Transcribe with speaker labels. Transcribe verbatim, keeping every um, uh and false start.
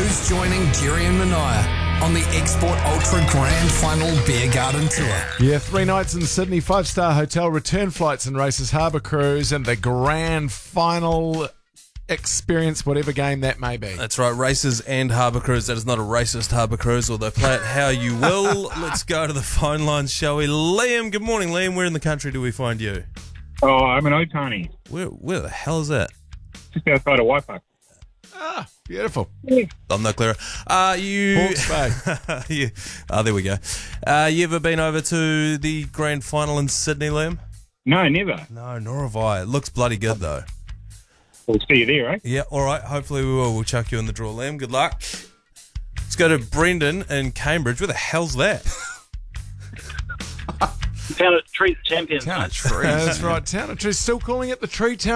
Speaker 1: Who's joining Jerry and Mania on the Export Ultra Grand Final Beer Garden Tour?
Speaker 2: Yeah, three nights in Sydney, five-star hotel, return flights and races, harbour cruise, and the grand final experience, whatever game that may be.
Speaker 3: That's right, races and harbour cruise. That is not a racist harbour cruise, although play it how you will. Let's go to the phone lines, shall we? Liam, good morning, Liam. Where in the country do we find you?
Speaker 4: Oh, I'm in Otani,
Speaker 3: Where where the hell is that?
Speaker 4: just outside of Waipa.
Speaker 2: Ah, beautiful.
Speaker 3: I'm not clear. Uh, you...
Speaker 2: Hawke's Bay.
Speaker 3: you oh, there we go. Uh, you ever been over to the grand final in Sydney, Liam?
Speaker 4: No, never.
Speaker 3: No, nor have I. It looks bloody good, though.
Speaker 4: We'll see you there, eh?
Speaker 3: Yeah, all right. Hopefully we will. We'll chuck you in the draw, Liam. Good luck. Let's go to Brendan in Cambridge. Where the hell's that?
Speaker 5: Town of Trees Champions.
Speaker 2: Town of Trees. That's right. Town of Trees. Still calling it the Tree Town.